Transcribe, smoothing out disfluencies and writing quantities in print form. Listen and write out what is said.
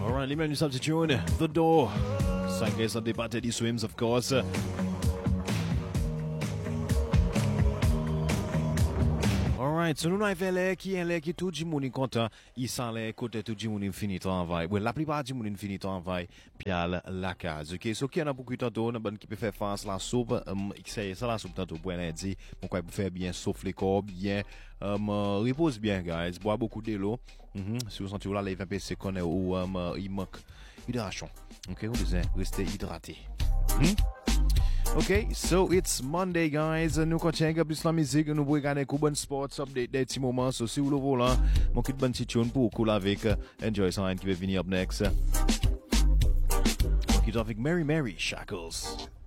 Alright, les mêmes substitute, The Door. 5 ans de débat Teddy Swims, of course. Alright, so nous avons fait qui tout le monde est content. Il s'en est côté tout le monde finit travail. Ouais, la plupart du monde finit travail puis à la case. OK, so qui en a beaucoup tantôt, on qui peut faire face la soupe, c'est ça la soupe tantôt pour lundi. Donc quoi peut faire bien sauf les corps bien repose bien guys, bois beaucoup d'eau. Si vous sentez là les VPC connaît ou il manque hydration. OK, vous disait restez hydraté. Okay, so it's Monday, guys. Nous continuons plus la musique. Nous pouvons regarder un bon sports update des petits moments. So, si vous le voulez, mon kit bon petit tune pour cool avec Enjoy Sign qui va venir up next. On quitte avec Mary Mary Shackles.